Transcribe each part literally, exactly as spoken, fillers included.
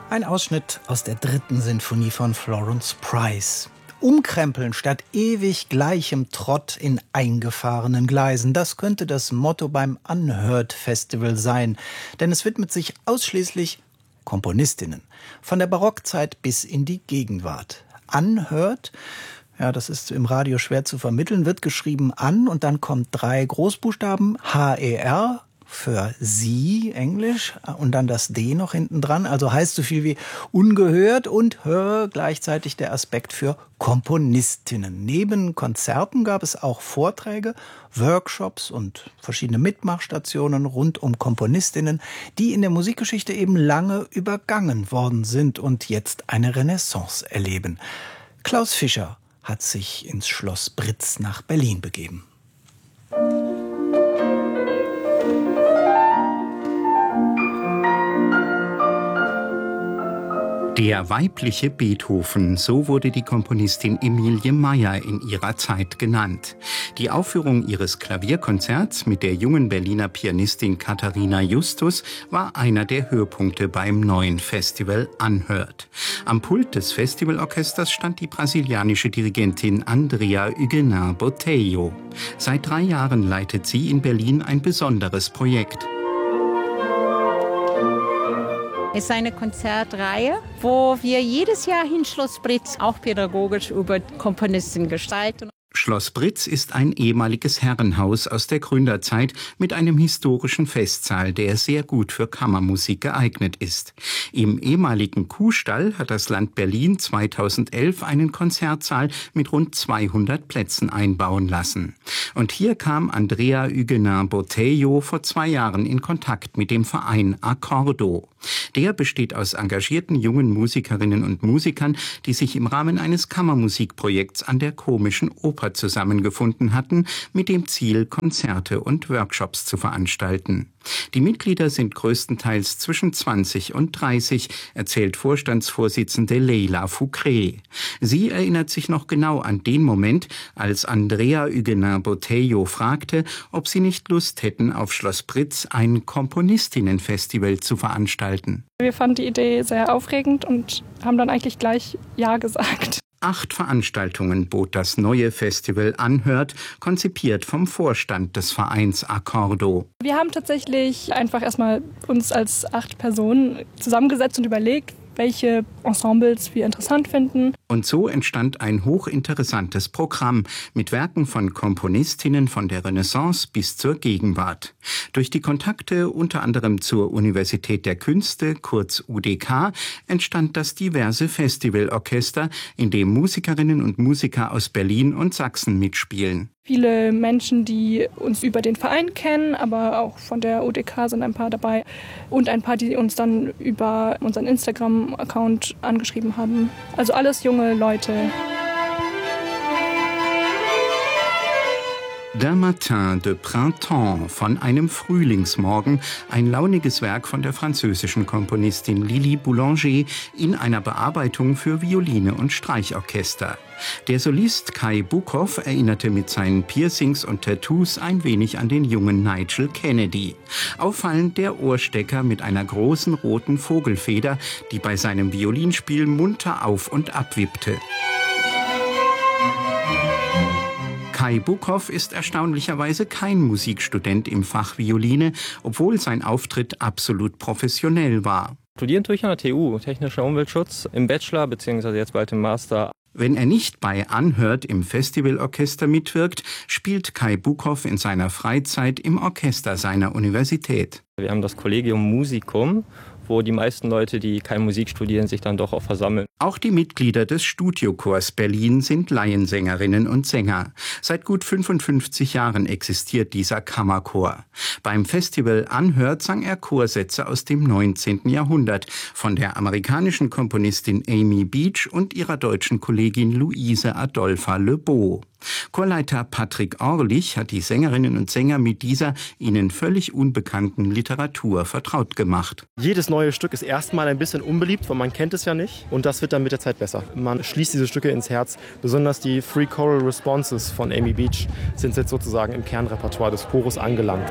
Ein Ausschnitt aus der dritten Sinfonie von Florence Price. Umkrempeln statt ewig gleichem Trott in eingefahrenen Gleisen. Das könnte das Motto beim Unheard Festival sein. Denn es widmet sich ausschließlich Komponistinnen. Von der Barockzeit bis in die Gegenwart. Unheard, ja, das ist im Radio schwer zu vermitteln, wird geschrieben an und dann kommt drei Großbuchstaben, H E R, für sie, Englisch, und dann das D noch hinten dran, also heißt so viel wie ungehört und hör gleichzeitig der Aspekt für Komponistinnen. Neben Konzerten gab es auch Vorträge, Workshops und verschiedene Mitmachstationen rund um Komponistinnen, die in der Musikgeschichte eben lange übergangen worden sind und jetzt eine Renaissance erleben. Klaus Fischer hat sich ins Schloss Britz nach Berlin begeben. Der weibliche Beethoven, so wurde die Komponistin Emilie Meyer in ihrer Zeit genannt. Die Aufführung ihres Klavierkonzerts mit der jungen Berliner Pianistin Katharina Justus war einer der Höhepunkte beim neuen Festival Unheard. Am Pult des Festivalorchesters stand die brasilianische Dirigentin Andrea Huguenin Botelho. Seit drei Jahren leitet sie in Berlin ein besonderes Projekt. Es ist eine Konzertreihe, wo wir jedes Jahr in Schloss Britz auch pädagogisch über Komponisten gestalten. Schloss Britz ist ein ehemaliges Herrenhaus aus der Gründerzeit mit einem historischen Festsaal, der sehr gut für Kammermusik geeignet ist. Im ehemaligen Kuhstall hat das Land Berlin zweitausendelf einen Konzertsaal mit rund zweihundert Plätzen einbauen lassen. Und hier kam Andrea Huguenin Botelho vor zwei Jahren in Kontakt mit dem Verein Accordo. Der besteht aus engagierten jungen Musikerinnen und Musikern, die sich im Rahmen eines Kammermusikprojekts an der Komischen Oper zusammengefunden hatten, mit dem Ziel, Konzerte und Workshops zu veranstalten. Die Mitglieder sind größtenteils zwischen zwanzig und dreißig, erzählt Vorstandsvorsitzende Leila Foucret. Sie erinnert sich noch genau an den Moment, als Andrea Huguenin Botelho fragte, ob sie nicht Lust hätten, auf Schloss Britz ein Komponistinnenfestival zu veranstalten. Wir fanden die Idee sehr aufregend und haben dann eigentlich gleich Ja gesagt. Acht Veranstaltungen bot das neue Festival Unheard, konzipiert vom Vorstand des Vereins Accordo. Wir haben tatsächlich einfach erstmal uns als acht Personen zusammengesetzt und überlegt, welche Ensembles wir interessant finden. Und so entstand ein hochinteressantes Programm mit Werken von Komponistinnen von der Renaissance bis zur Gegenwart. Durch die Kontakte unter anderem zur Universität der Künste, kurz U D K, entstand das diverse Festivalorchester, in dem Musikerinnen und Musiker aus Berlin und Sachsen mitspielen. Viele Menschen, die uns über den Verein kennen, aber auch von der U D K sind ein paar dabei. Und ein paar, die uns dann über unseren Instagram-Account angeschrieben haben. Also alles junge Leute. Der Matin de Printemps von einem Frühlingsmorgen, ein launiges Werk von der französischen Komponistin Lili Boulanger in einer Bearbeitung für Violine und Streichorchester. Der Solist Kai Bukow erinnerte mit seinen Piercings und Tattoos ein wenig an den jungen Nigel Kennedy. Auffallend der Ohrstecker mit einer großen roten Vogelfeder, die bei seinem Violinspiel munter auf und ab wippte. Kai Bukow ist erstaunlicherweise kein Musikstudent im Fach Violine, obwohl sein Auftritt absolut professionell war. Studieren tue ich an der T U, Technischer Umweltschutz, im Bachelor bzw. jetzt bald im Master. Wenn er nicht bei Unheard im Festivalorchester mitwirkt, spielt Kai Bukow in seiner Freizeit im Orchester seiner Universität. Wir haben das Collegium Musicum, wo die meisten Leute, die keine Musik studieren, sich dann doch auch versammeln. Auch die Mitglieder des Studiochors Berlin sind Laiensängerinnen und Sänger. Seit gut fünfundfünfzig Jahren existiert dieser Kammerchor. Beim Festival Unheard sang er Chorsätze aus dem neunzehnten Jahrhundert von der amerikanischen Komponistin Amy Beach und ihrer deutschen Kollegin Luise Adolpha Le Beau. Chorleiter Patrick Orlich hat die Sängerinnen und Sänger mit dieser ihnen völlig unbekannten Literatur vertraut gemacht. Jedes neue Stück ist erstmal ein bisschen unbeliebt, weil man kennt es ja nicht. Und das wird dann mit der Zeit besser. Man schließt diese Stücke ins Herz. Besonders die Free Choral Responses von Amy Beach sind jetzt sozusagen im Kernrepertoire des Chores angelangt.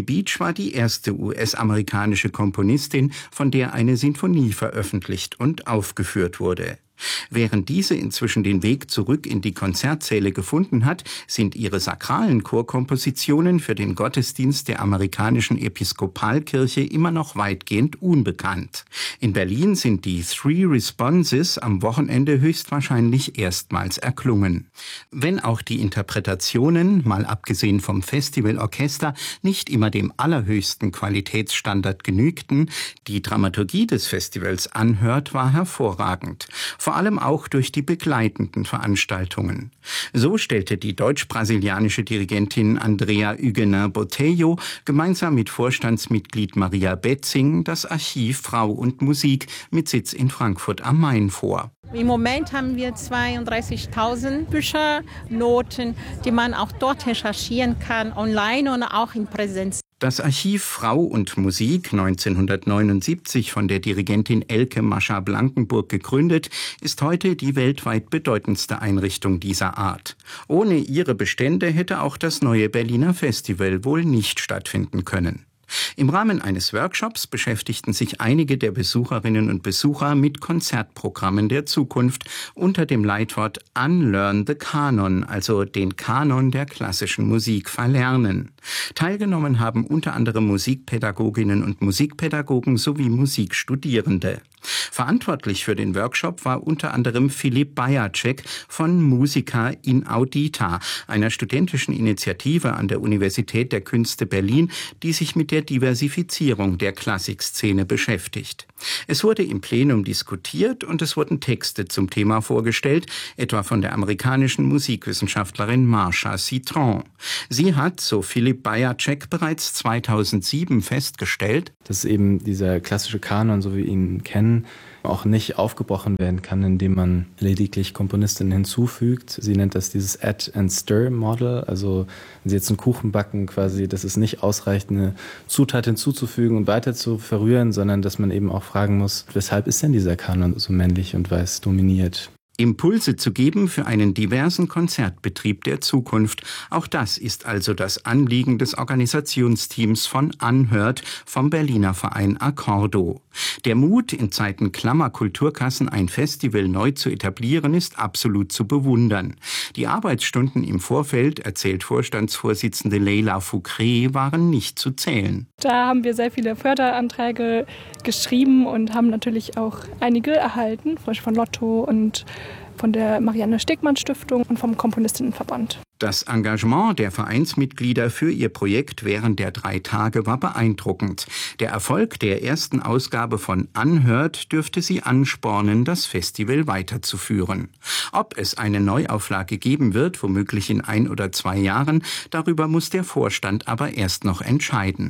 Beach war die erste U S-amerikanische Komponistin, von der eine Sinfonie veröffentlicht und aufgeführt wurde. Während diese inzwischen den Weg zurück in die Konzertsäle gefunden hat, sind ihre sakralen Chorkompositionen für den Gottesdienst der amerikanischen Episkopalkirche immer noch weitgehend unbekannt. In Berlin sind die Three Responses am Wochenende höchstwahrscheinlich erstmals erklungen. Wenn auch die Interpretationen, mal abgesehen vom Festivalorchester, nicht immer dem allerhöchsten Qualitätsstandard genügten, die Dramaturgie des Festivals Unheard war hervorragend. Vor allem auch durch die begleitenden Veranstaltungen. So stellte die deutsch-brasilianische Dirigentin Andrea Huguenin Botelho gemeinsam mit Vorstandsmitglied Maria Betzing das Archiv Frau und Musik mit Sitz in Frankfurt am Main vor. Im Moment haben wir zweiunddreißigtausend Bücher, Noten, die man auch dort recherchieren kann, online und auch in Präsenz. Das Archiv Frau und Musik, neunzehnhundertneunundsiebzig von der Dirigentin Elke Mascha-Blankenburg gegründet, ist heute die weltweit bedeutendste Einrichtung dieser Art. Ohne ihre Bestände hätte auch das neue Berliner Festival wohl nicht stattfinden können. Im Rahmen eines Workshops beschäftigten sich einige der Besucherinnen und Besucher mit Konzertprogrammen der Zukunft unter dem Leitwort Unlearn the Canon, also den Kanon der klassischen Musik verlernen. Teilgenommen haben unter anderem Musikpädagoginnen und Musikpädagogen sowie Musikstudierende. Verantwortlich für den Workshop war unter anderem Philipp Bajacek von Musica Inaudita, einer studentischen Initiative an der Universität der Künste Berlin, die sich mit der Diversifizierung der Klassikszene beschäftigt. Es wurde im Plenum diskutiert und es wurden Texte zum Thema vorgestellt, etwa von der amerikanischen Musikwissenschaftlerin Marsha Citron. Sie hat, so Philipp Bajacek, bereits zweitausendsieben festgestellt, dass eben dieser klassische Kanon, so wie wir ihn kennen, auch nicht aufgebrochen werden kann, indem man lediglich Komponistinnen hinzufügt. Sie nennt das dieses Add-and-Stir-Model. Also wenn Sie jetzt einen Kuchen backen, quasi, dass es nicht ausreicht, eine Zutat hinzuzufügen und weiter zu verrühren, sondern dass man eben auch fragen muss, weshalb ist denn dieser Kanon so männlich und weiß dominiert? Impulse zu geben für einen diversen Konzertbetrieb der Zukunft. Auch das ist also das Anliegen des Organisationsteams von Unheard vom Berliner Verein Accordo. Der Mut, in Zeiten klammer Kulturkassen ein Festival neu zu etablieren, ist absolut zu bewundern. Die Arbeitsstunden im Vorfeld, erzählt Vorstandsvorsitzende Leila Foucret, waren nicht zu zählen. Da haben wir sehr viele Förderanträge geschrieben und haben natürlich auch einige erhalten, zum Beispiel von Lotto und von der Marianne Stegmann Stiftung und vom Komponistinnenverband. Das Engagement der Vereinsmitglieder für ihr Projekt während der drei Tage war beeindruckend. Der Erfolg der ersten Ausgabe von Unheard dürfte sie anspornen, das Festival weiterzuführen. Ob es eine Neuauflage geben wird, womöglich in ein oder zwei Jahren, darüber muss der Vorstand aber erst noch entscheiden.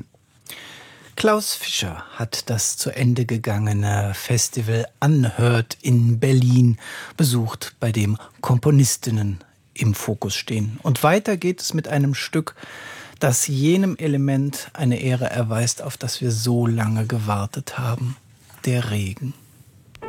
Klaus Fischer hat das zu Ende gegangene Festival Unheard in Berlin besucht, bei dem Komponistinnen im Fokus stehen. Und weiter geht es mit einem Stück, das jenem Element eine Ehre erweist, auf das wir so lange gewartet haben: der Regen.